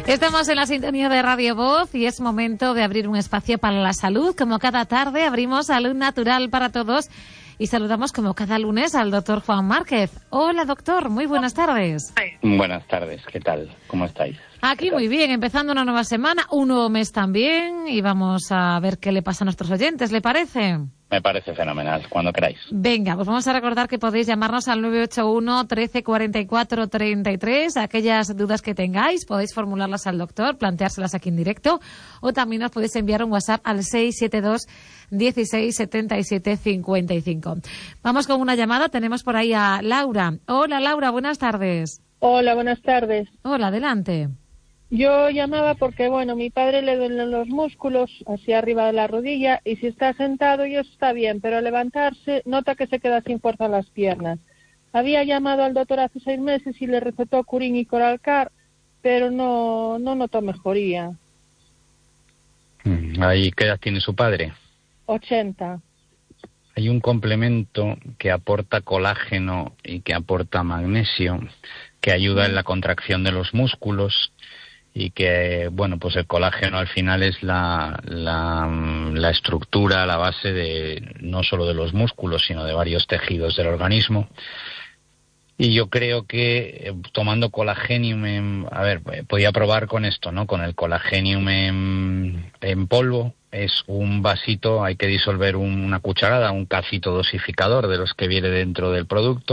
Estamos en la sintonía de Radio Voz y es momento de abrir un espacio para la salud. Como cada tarde abrimos Salud Natural para Todos y saludamos como cada lunes al doctor Juan Márquez. Hola doctor, muy buenas tardes. Buenas tardes, ¿qué tal? ¿Cómo estáis? Aquí muy bien, empezando una nueva semana, un nuevo mes también y vamos a ver qué le pasa a nuestros oyentes, ¿le parece? Me parece fenomenal, cuando queráis. Venga, pues vamos a recordar que podéis llamarnos al 981 13 44 33. Aquellas dudas que tengáis, podéis formularlas al doctor, planteárselas aquí en directo, o también nos podéis enviar un WhatsApp al 672 16 77 55. Vamos con una llamada, tenemos por ahí a Laura. Hola Laura, buenas tardes. Hola, buenas tardes. Hola, adelante. Yo llamaba porque, mi padre le duelen los músculos hacia arriba de la rodilla y si está sentado y eso está bien, pero al levantarse nota que se queda sin fuerza en las piernas. Había llamado al doctor hace 6 meses y le recetó Curín y Coralcar, pero no notó mejoría. ¿Ahí qué edad tiene su padre? 80. Hay un complemento que aporta colágeno y que aporta magnesio, que ayuda en la contracción de los músculos. Y que, pues el colágeno al final es la estructura, la base de no solo de los músculos, sino de varios tejidos del organismo. Y yo creo que tomando Colagenium, podía probar con esto, ¿no? Con el Colagenium en polvo, es un vasito, hay que disolver una cucharada, un cacito dosificador de los que viene dentro del producto.